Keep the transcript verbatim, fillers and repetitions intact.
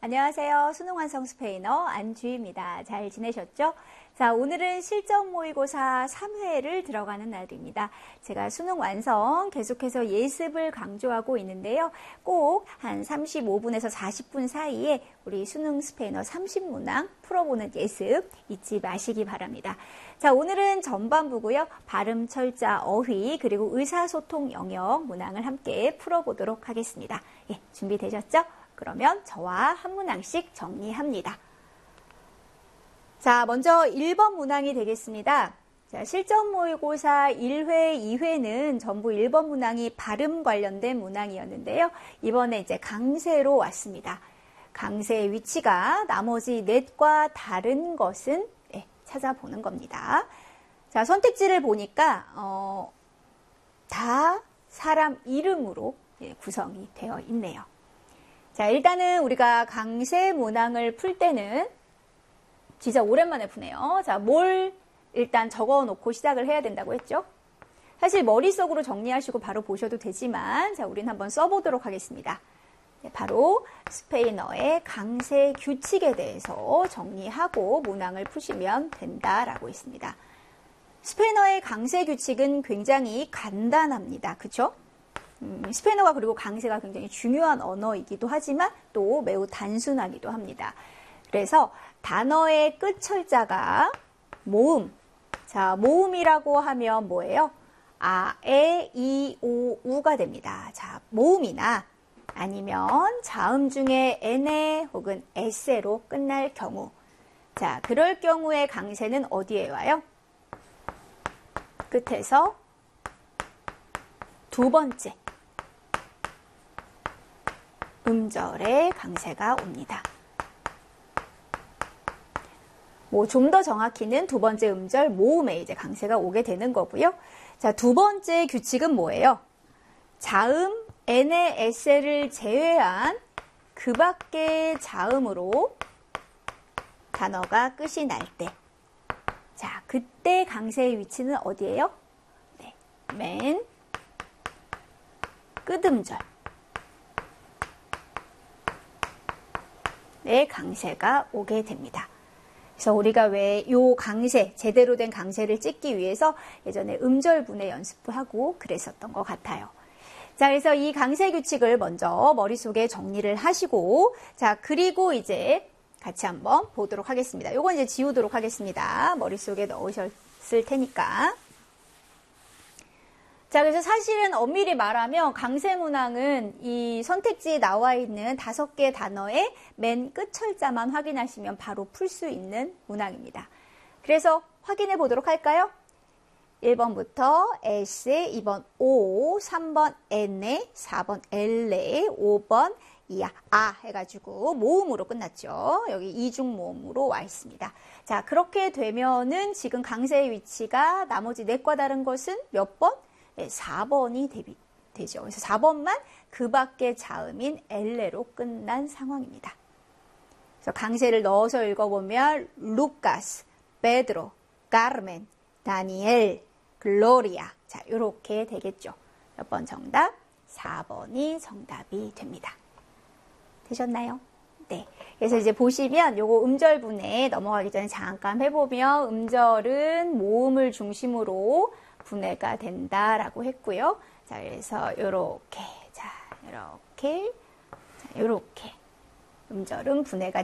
안녕하세요. 수능 완성 스페인어 안주희입니다. 잘 지내셨죠? 자, 오늘은 실전 모의고사 삼 회를 들어가는 날입니다. 제가 수능 완성 계속해서 예습을 강조하고 있는데요. 꼭 한 삼십오 분에서 사십 분 사이에 우리 수능 스페인어 삼십 문항 풀어보는 예습 잊지 마시기 바랍니다. 자, 오늘은 전반부고요. 발음, 철자, 어휘, 그리고 의사소통 영역 문항을 함께 풀어보도록 하겠습니다. 예, 준비되셨죠? 그러면 저와 한 문항씩 정리합니다. 자, 먼저 일 번 문항이 되겠습니다. 자, 실전 모의고사 일 회, 이 회는 전부 일 번 문항이 발음 관련된 문항이었는데요. 이번에 이제 강세로 왔습니다. 강세의 위치가 나머지 넷과 다른 것은 네, 찾아보는 겁니다. 자, 선택지를 보니까 어, 다 사람 이름으로 예, 구성이 되어 있네요. 자, 일단은 우리가 강세 문항을 풀 때는 진짜 오랜만에 푸네요. 자, 뭘 일단 적어 놓고 시작을 해야 된다고 했죠? 사실 머릿속으로 정리하시고 바로 보셔도 되지만, 자, 우리는 한번 써보도록 하겠습니다. 네, 바로 스페인어의 강세 규칙에 대해서 정리하고 문항을 푸시면 된다라고 있습니다. 스페인어의 강세 규칙은 굉장히 간단합니다. 그쵸? 음, 스페인어가 그리고 강세가 굉장히 중요한 언어이기도 하지만 또 매우 단순하기도 합니다. 그래서 단어의 끝 철자가 모음. 자, 모음이라고 하면 뭐예요? 아, 에, 이, 오, 우가 됩니다. 자, 모음이나 아니면 자음 중에 에네 혹은 에세로 끝날 경우. 자, 그럴 경우에 강세는 어디에 와요? 끝에서 두 번째 음절에 강세가 옵니다. 뭐 좀 더 정확히는 두 번째 음절 모음에 이제 강세가 오게 되는 거고요. 자, 두 번째 규칙은 뭐예요? 자음 에네 에세를 제외한 그 밖의 자음으로 단어가 끝이 날 때. 자, 그때 강세의 위치는 어디예요? 네, 맨 끝음절. 네, 강세가 오게 됩니다. 그래서 우리가 왜 요 강세, 제대로 된 강세를 찍기 위해서 예전에 음절분해 연습하고 그랬었던 것 같아요. 자, 그래서 이 강세 규칙을 먼저 머릿속에 정리를 하시고, 자, 그리고 이제 같이 한번 보도록 하겠습니다. 요건 이제 지우도록 하겠습니다. 머릿속에 넣으셨을 테니까. 자, 그래서 사실은 엄밀히 말하면 강세 문항은 이 선택지에 나와 있는 다섯 개 단어의 맨 끝 철자만 확인하시면 바로 풀 수 있는 문항입니다. 그래서 확인해 보도록 할까요? 일 번부터 에세, 이 번 오, 삼 번 에네, 사 번 엘레, 오 번 이야, 아 해가지고 모음으로 끝났죠. 여기 이중 모음으로 와 있습니다. 자, 그렇게 되면은 지금 강세의 위치가 나머지 넷과 다른 것은 몇 번? 네, 사 번이 대비, 되죠. 그래서 사 번만 그 밖의 자음인 엘레로 끝난 상황입니다. 그래서 강세를 넣어서 읽어보면 루카스, 베드로, 카르멘, 다니엘, 글로리아. 자, 이렇게 되겠죠. 몇 번 정답? 사 번이 정답이 됩니다. 되셨나요? 네. 그래서 이제 보시면 요거 음절분해 넘어가기 전에 잠깐 해보면 음절은 모음을 중심으로 분해가 된다라고 했고요. 자, 그래서 요렇게, 자, 요렇게, 자, 요렇게 음절은 분해가